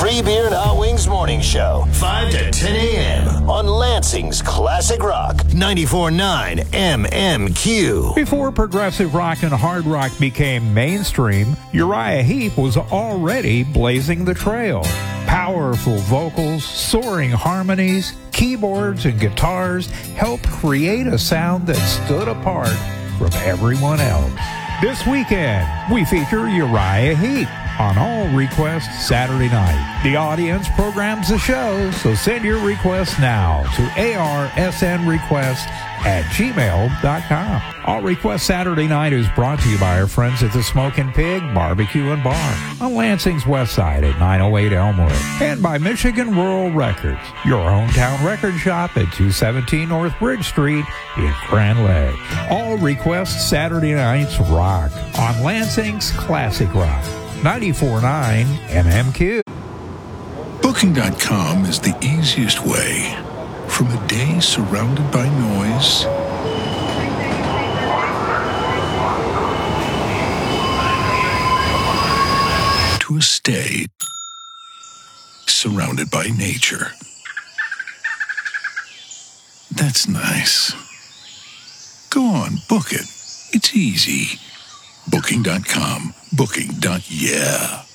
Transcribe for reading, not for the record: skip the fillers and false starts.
Free Beer and Hot Wings Morning Show, 5 to 10 a.m. on Lansing's Classic Rock, 94.9 MMQ. Before progressive rock and hard rock became mainstream, Uriah Heep was already blazing the trail. Powerful vocals, soaring harmonies, keyboards, and guitars helped create a sound that stood apart from everyone else. This weekend, we feature Uriah Heep on All Requests Saturday night. The audience programs the show, so send your requests now to arsnrequests@gmail.com. All Requests Saturday night is brought to you by our friends at the Smokin' Pig Barbecue and Bar on Lansing's west side at 908 Elmwood, and by Michigan Rural Records, your hometown record shop at 217 North Bridge Street in Grand Ledge. All Requests Saturday nights rock on Lansing's Classic Rock, 94.9 MMQ. Booking.com is the easiest way from a day surrounded by noise to a stay surrounded by nature. That's nice. Go on, book it. It's easy. Booking.com. Booking.yeah.